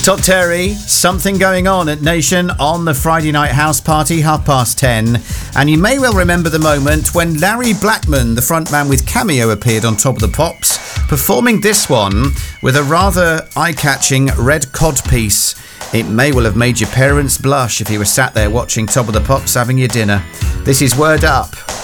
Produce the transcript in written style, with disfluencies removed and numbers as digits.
Top Terry, something going on at Nation on the Friday night house party, 10:30. And you may well remember the moment when Larry Blackman, the frontman with Cameo, appeared on Top of the Pops, performing this one with a rather eye-catching red codpiece. It may well have made your parents blush if you were sat there watching Top of the Pops having your dinner. This is Word Up.